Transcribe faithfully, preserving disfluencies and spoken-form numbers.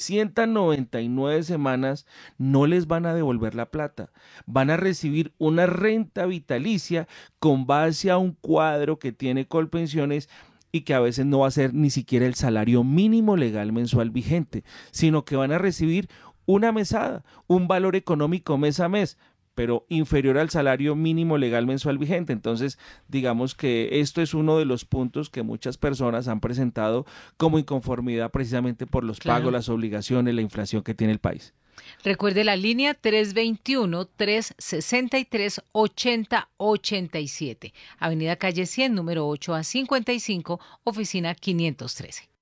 trescientas noventa y nueve semanas no les van a devolver la plata. Van a recibir una renta vitalicia con base a un cuadro que tiene Colpensiones y que a veces no va a ser ni siquiera el salario mínimo legal mensual vigente, sino que van a recibir una mesada, un valor económico mes a mes, pero inferior al salario mínimo legal mensual vigente. Entonces, digamos que esto es uno de los puntos que muchas personas han presentado como inconformidad precisamente por los pagos, Claro. las obligaciones, la inflación que tiene el país. Recuerde la línea tres veintiuno, trescientos sesenta y tres, ochenta ochenta y siete. Avenida Calle cien, número ocho a cincuenta y cinco, oficina quinientos trece.